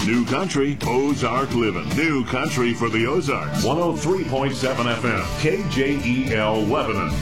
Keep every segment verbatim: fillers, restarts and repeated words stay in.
New Country, Ozark Living. New Country for the Ozarks. one oh three point seven F M, K J E L Lebanon.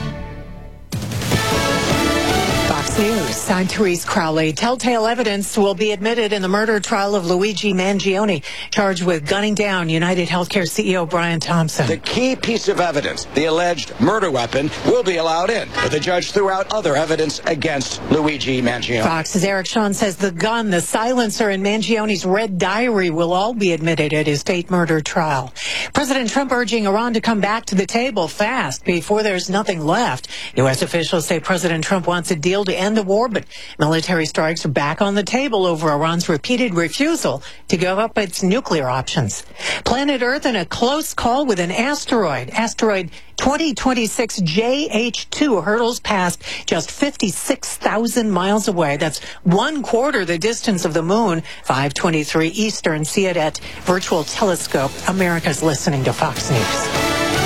Fox News. I'm Therese Crowley. Telltale evidence will be admitted in the murder trial of Luigi Mangione, charged with gunning down United Healthcare C E O Brian Thompson. The key piece of evidence, the alleged murder weapon, will be allowed in, but the judge threw out other evidence against Luigi Mangione. Fox's Eric Shawn says the gun, the silencer, and Mangione's red diary will all be admitted at his state murder trial. President Trump urging Iran to come back to the table fast before there's nothing left. U S officials say President Trump wants a deal to end the war, but military strikes are back on the table over Iran's repeated refusal to give up its nuclear options. Planet Earth in a close call with an asteroid. Asteroid twenty twenty-six J H two hurtles past just fifty-six thousand miles away. That's one quarter the distance of the moon. five twenty-three Eastern. See it at Virtual Telescope. America's listening to Fox News.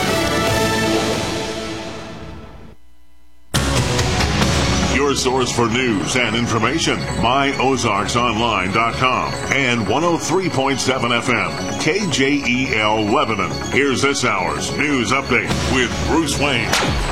Your source for news and information, my ozarks online dot com and one oh three point seven F M, K J E L Lebanon. Here's this hour's news update with Bruce Wayne.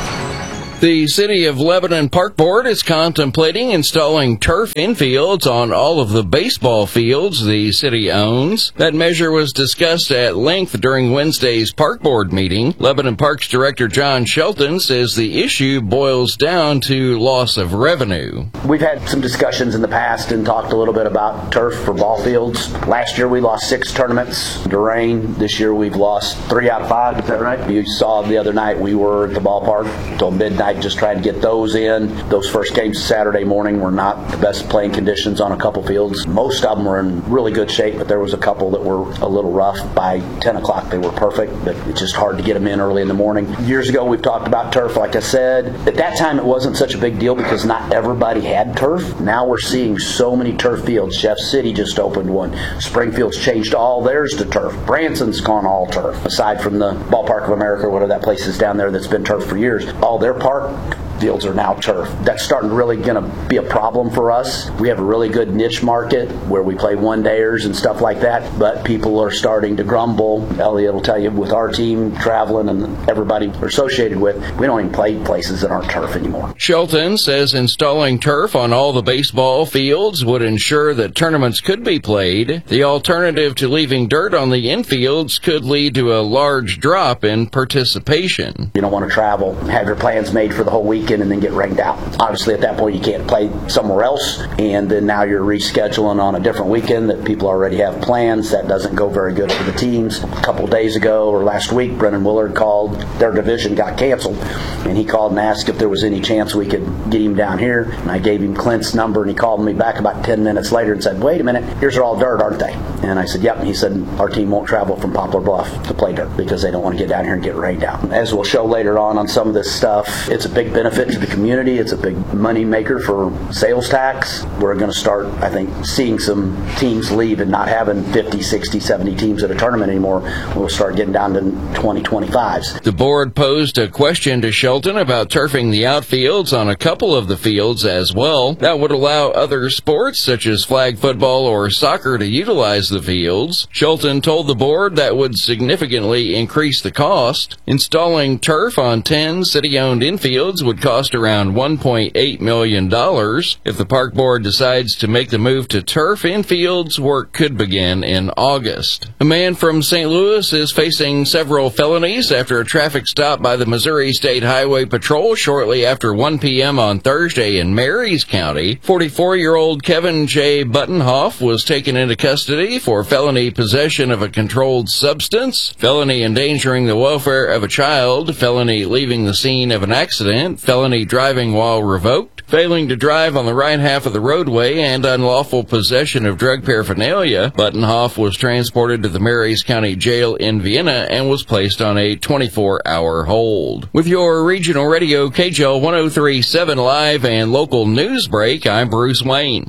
The City of Lebanon Park Board is contemplating installing turf infields on all of the baseball fields the city owns. That measure was discussed at length during Wednesday's Park Board meeting. Lebanon Parks Director John Shelton says the issue boils down to loss of revenue. We've had some discussions in the past and talked a little bit about turf for ball fields. Last year we lost six tournaments to rain. This year we've lost three out of five. Is that right? You saw the other night we were at the ballpark till midnight just trying to get those in. Those first games Saturday morning were not the best playing conditions on a couple fields. Most of them were in really good shape, but there was a couple that were a little rough. By ten o'clock they were perfect, but it's just hard to get them in early in the morning. Years ago we've talked about turf. Like I said, at that time it wasn't such a big deal because not everybody had turf. Now we're seeing so many turf fields. Jeff City just opened one. Springfield's changed all theirs to turf. Branson's gone all turf. Aside from the Ballpark of America, whatever that place is down there that's been turf for years, all their park fields are now turf. That's starting to really going to be a problem for us. We have a really good niche market where we play one-dayers and stuff like that, but people are starting to grumble. Elliot will tell you, with our team traveling and everybody we're associated with, we don't even play places that aren't turf anymore. Shelton says installing turf on all the baseball fields would ensure that tournaments could be played. The alternative to leaving dirt on the infields could lead to a large drop in participation. You don't want to travel, have your plans made for the whole weekend and then get rained out. Obviously at that point you can't play somewhere else, and then now you're rescheduling on a different weekend that people already have plans. That doesn't go very good for the teams. A couple days ago or last week, Brennan Willard called. Their division got canceled, and he called and asked if there was any chance we could get him down here, and I gave him Clint's number, and he called me back about ten minutes later and said, wait a minute, yours are all dirt, aren't they? And I said, yep. And he said, our team won't travel from Poplar Bluff to play dirt because they don't want to get down here and get rained out. As we'll show later on on some of this stuff, it's a big benefit to the community. It's a big money maker for sales tax. We're going to start, I think, seeing some teams leave and not having fifty, sixty, seventy teams at a tournament anymore. We'll start getting down to twenty, twenty-fives. The board posed a question to Shelton about turfing the outfields on a couple of the fields as well. That would allow other sports such as flag football or soccer to utilize the fields. Shelton told the board that would significantly increase the cost. Installing turf on ten city-owned infields would cost around one point eight million dollars. If the park board decides to make the move to turf infields, work could begin in August. A man from Saint Louis is facing several felonies after a traffic stop by the Missouri State Highway Patrol shortly after one p.m. on Thursday in Marys County. forty-four-year-old Kevin J. Buttonhoff was taken into custody for felony possession of a controlled substance, felony endangering the welfare of a child, felony leaving the scene of an accident, felony driving while revoked, failing to drive on the right half of the roadway, and unlawful possession of drug paraphernalia. Buttonhoff was transported to the Marys County Jail in Vienna and was placed on a twenty-four hour hold. With your regional radio K J L one oh three point seven live and local news break, I'm Bruce Wayne.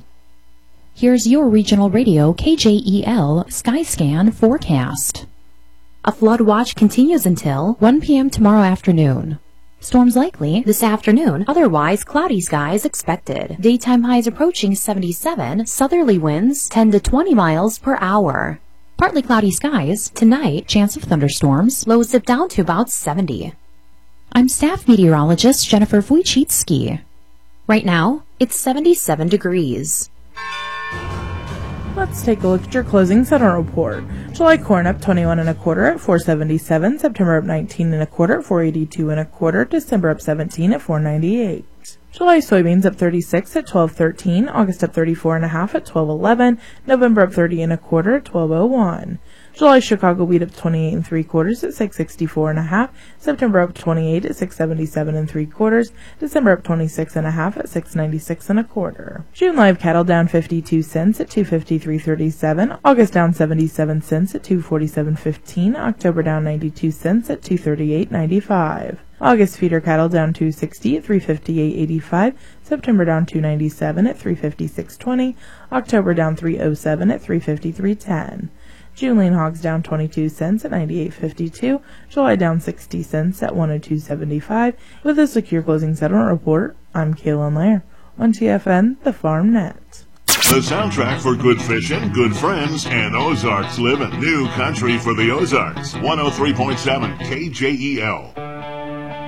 Here's your regional radio K J E L Skyscan forecast. A flood watch continues until one p.m. tomorrow afternoon. Storms likely this afternoon, otherwise cloudy skies expected. Daytime highs approaching seventy-seven, southerly winds ten to twenty miles per hour. Partly cloudy skies. Tonight, chance of thunderstorms. Lows dip down to about seventy. I'm staff meteorologist Jennifer Wojcicki. Right now, it's seventy-seven degrees. Let's take a look at your closing settlement report. July corn up twenty-one and a quarter at four seventy-seven. September up nineteen and a quarter at four eighty-two and a quarter. December up seventeen at four ninety-eight. July soybeans up thirty-six at twelve thirteen. August up thirty-four and a half at twelve eleven. November up thirty and a quarter at twelve oh one. July Chicago wheat up twenty-eight and three quarters at six sixty-four and a half. September up twenty-eight at six seventy-seven and three quarters. December up twenty-six and a half at six ninety-six and a quarter. June live cattle down fifty-two cents at two fifty-three thirty-seven. August down seventy-seven cents at two forty-seven fifteen. October down ninety-two cents at two thirty-eight ninety-five. August feeder cattle down two sixty at three fifty-eight eighty-five. September down two ninety-seven at three fifty-six twenty. October down three oh seven at three fifty-three ten. June lean hogs down twenty-two cents at ninety-eight fifty-two. July down sixty cents at one oh two seventy-five. With a secure closing settlement report, I'm Kaylin Lair on T F N, the Farm Net. The soundtrack for good fishing, good friends, and Ozarks living. New country for the Ozarks. one oh three point seven K J E L.